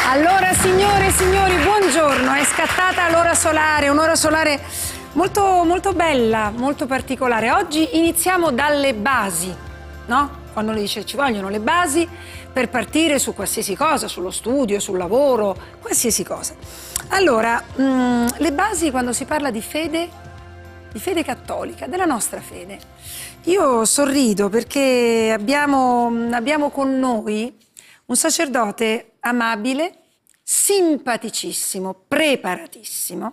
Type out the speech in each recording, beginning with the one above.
Allora, signore e signori, buongiorno. È scattata l'ora solare, un'ora solare molto, molto bella, molto particolare. Oggi iniziamo dalle basi, no? Quando lui dice ci vogliono le basi per partire su qualsiasi cosa, sullo studio, sul lavoro, qualsiasi cosa. Allora, le basi quando si parla di fede cattolica, della nostra fede. Io sorrido perché abbiamo con noi un sacerdote amabile, simpaticissimo, preparatissimo,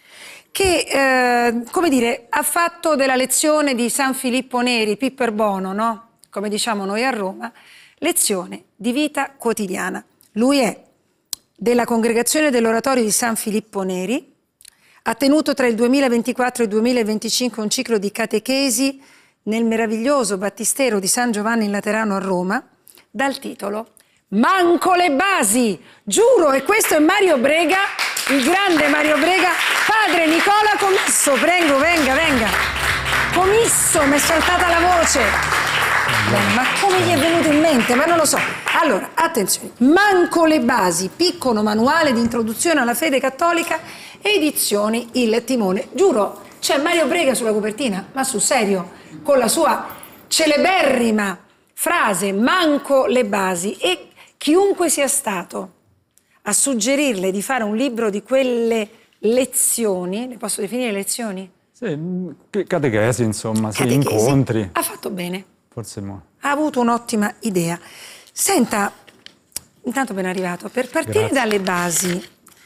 che, come dire, ha fatto della lezione di San Filippo Neri, Pipper Bono, no? Come diciamo noi a Roma, lezione di vita quotidiana. Lui è della congregazione dell'oratorio di San Filippo Neri, ha tenuto tra il 2024 e il 2025 un ciclo di catechesi nel meraviglioso battistero di San Giovanni in Laterano a Roma, dal titolo Manco le basi, giuro, e questo è Mario Brega, il grande Mario Brega, padre Nicola Comisso, prego, venga. Comisso, mi è saltata la voce. Bene, ma come gli è venuto in mente? Ma non lo so. Allora, attenzione, Manco le basi, piccolo manuale di introduzione alla fede cattolica, edizioni Il Timone. Giuro, c'è Mario Brega sulla copertina, ma sul serio, con la sua celeberrima frase Manco le basi, e chiunque sia stato a suggerirle di fare un libro di quelle lezioni, le posso definire lezioni? Sì, catechesi, insomma, sì, Catechesi. incontri. Ha fatto bene. Forse Ha avuto un'ottima idea. Senta, intanto ben arrivato, per partire Grazie. dalle basi,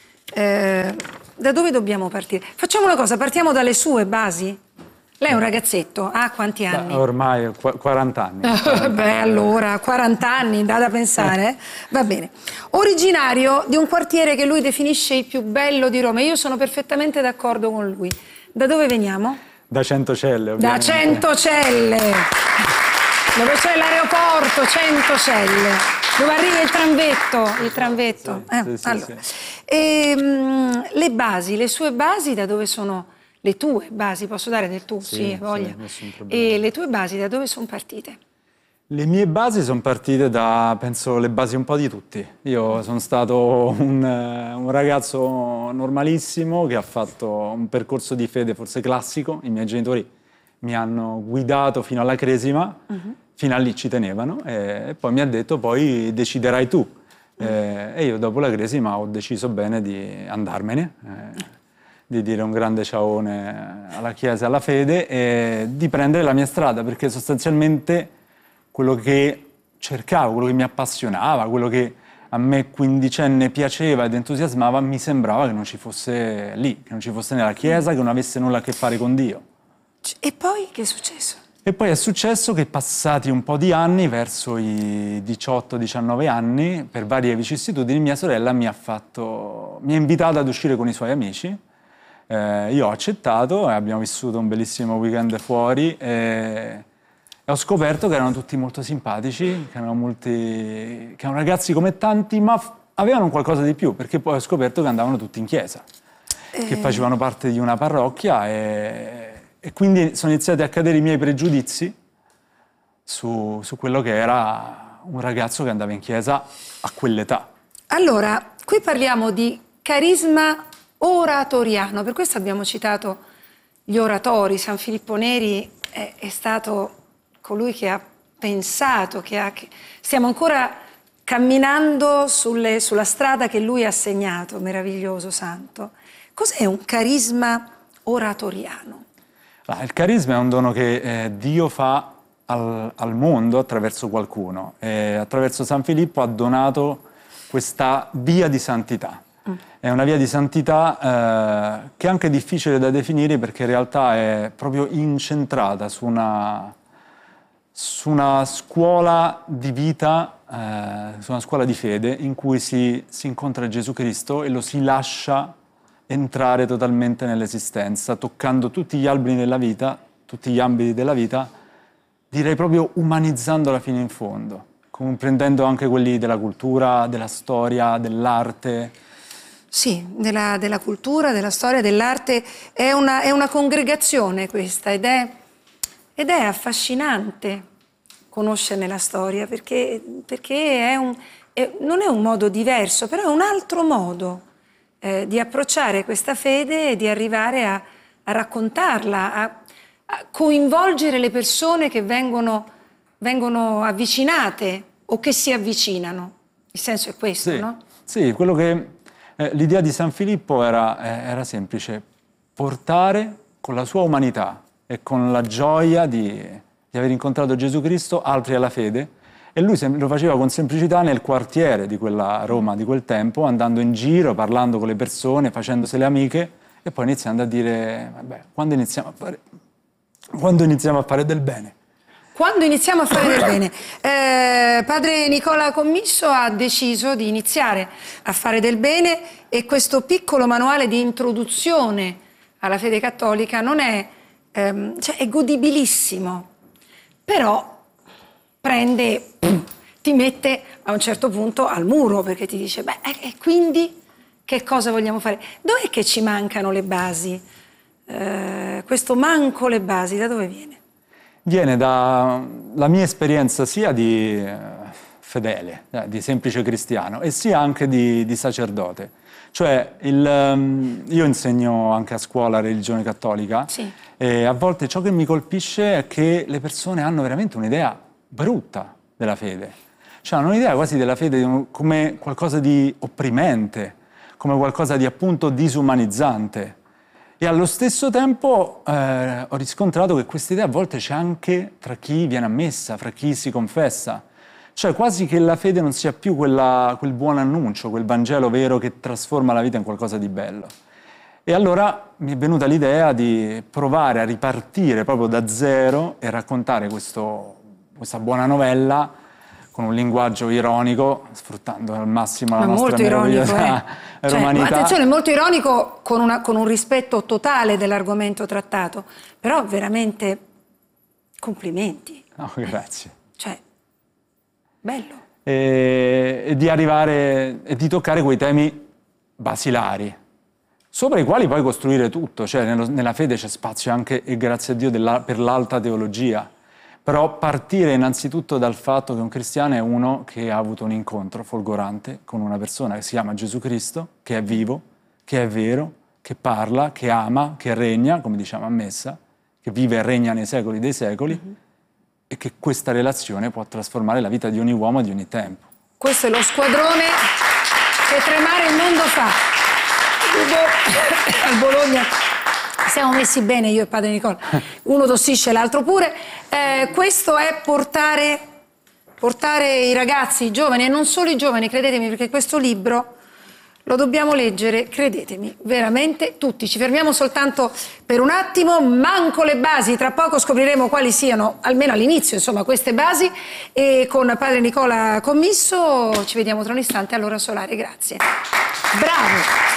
da dove dobbiamo partire? Facciamo una cosa, partiamo dalle sue basi? Lei è un ragazzetto, ha quanti anni? Ormai 40 anni. Beh, allora, 40 anni, da pensare. Va bene. Originario di un quartiere che lui definisce il più bello di Roma. Io sono perfettamente d'accordo con lui. Da dove veniamo? Da Centocelle, ovviamente. Da Centocelle, dove c'è l'aeroporto, Centocelle, dove arriva il tramvetto. Sì, Allora. sì. Le basi, le sue basi, da dove sono? Le tue basi, posso dare del tu? Sì, voglia. nessun problema. E le tue basi da dove sono partite? Le mie basi sono partite da, penso, le basi un po' di tutti. Io sono stato un ragazzo normalissimo che ha fatto un percorso di fede forse classico. I miei genitori mi hanno guidato fino alla cresima, fino a lì ci tenevano, e poi mi ha detto poi deciderai tu. E io dopo la cresima ho deciso bene di andarmene, di dire un grande ciaone alla Chiesa e alla fede e di prendere la mia strada, perché sostanzialmente quello che cercavo, quello che mi appassionava, quello che a me quindicenne piaceva ed entusiasmava, mi sembrava che non ci fosse lì, che non ci fosse nella Chiesa, che non avesse nulla a che fare con Dio. E poi che è successo? E poi è successo che passati un po' di anni, verso i 18-19 anni, per varie vicissitudini, mia sorella mi ha invitato ad uscire con i suoi amici. Io ho accettato e abbiamo vissuto un bellissimo weekend fuori e ho scoperto che erano tutti molto simpatici, che erano ragazzi come tanti, ma avevano qualcosa di più, perché poi ho scoperto che andavano tutti in chiesa, che facevano parte di una parrocchia e quindi sono iniziati a cadere i miei pregiudizi su quello che era un ragazzo che andava in chiesa a quell'età. Allora, qui parliamo di carisma oratoriano, per questo abbiamo citato gli oratori. San Filippo Neri è stato colui che ha pensato, stiamo ancora camminando sulla strada che lui ha segnato, meraviglioso santo. Cos'è un carisma oratoriano? Il carisma è un dono che Dio fa al mondo attraverso qualcuno. Attraverso San Filippo ha donato questa via di santità. È una via di santità che è anche difficile da definire, perché in realtà è proprio incentrata su una scuola di vita, su una scuola di fede in cui si incontra Gesù Cristo e lo si lascia entrare totalmente nell'esistenza, toccando tutti gli alberi della vita, tutti gli ambiti della vita, direi proprio umanizzandola fino in fondo, comprendendo anche quelli della cultura, della storia, dell'arte. Sì, della cultura, della storia, dell'arte. È una congregazione questa ed è affascinante conoscerne la storia, perché non è un modo diverso, però è un altro modo di approcciare questa fede e di arrivare a raccontarla, a coinvolgere le persone che vengono avvicinate o che si avvicinano. Il senso è questo, Sì, no? sì, quello che l'idea di San Filippo era semplice: portare con la sua umanità e con la gioia di aver incontrato Gesù Cristo altri alla fede. E lui lo faceva con semplicità nel quartiere di quella Roma di quel tempo, andando in giro, parlando con le persone, facendosele amiche, e poi iniziando a dire: vabbè, quando iniziamo a fare del bene? Quando iniziamo a fare del bene? Padre Nicola Commisso ha deciso di iniziare a fare del bene, e questo piccolo manuale di introduzione alla fede cattolica non è, cioè è godibilissimo, però ti mette a un certo punto al muro, perché ti dice: beh, e quindi che cosa vogliamo fare? Dov'è che ci mancano le basi? Questo manco le basi, da dove viene? Viene dalla mia esperienza sia di fedele, di semplice cristiano, e sia anche di sacerdote. Cioè, io insegno anche a scuola religione cattolica, Sì. e a volte ciò che mi colpisce è che le persone hanno veramente un'idea brutta della fede. Cioè, hanno un'idea quasi della fede come qualcosa di opprimente, come qualcosa di appunto disumanizzante. E allo stesso tempo ho riscontrato che questa idea a volte c'è anche tra chi viene a messa, fra chi si confessa. Cioè quasi che la fede non sia più quel buon annuncio, quel Vangelo vero che trasforma la vita in qualcosa di bello. E allora mi è venuta l'idea di provare a ripartire proprio da zero e raccontare questa buona novella con un linguaggio ironico, sfruttando al massimo la nostra meravigliosa romanità. Attenzione, molto ironico, con un rispetto totale dell'argomento trattato, però veramente complimenti. No, grazie. Cioè, bello. E di arrivare e di toccare quei temi basilari, sopra i quali poi costruire tutto. Cioè nella fede c'è spazio anche, e grazie a Dio, per l'alta teologia. Però partire innanzitutto dal fatto che un cristiano è uno che ha avuto un incontro folgorante con una persona che si chiama Gesù Cristo, che è vivo, che è vero, che parla, che ama, che regna, come diciamo a messa, che vive e regna nei secoli dei secoli, e che questa relazione può trasformare la vita di ogni uomo di ogni tempo. Questo è lo squadrone che tremare il mondo fa. Al Bologna siamo messi bene, io e padre Nicola. Uno tossisce, l'altro pure. Questo è portare i ragazzi, i giovani, e non solo i giovani, credetemi, perché questo libro lo dobbiamo leggere, credetemi, veramente tutti. Ci fermiamo soltanto per un attimo, manco le basi, tra poco scopriremo quali siano, almeno all'inizio, insomma, queste basi, e con padre Nicola Commisso ci vediamo tra un istante all'ora solare. Grazie. Bravo!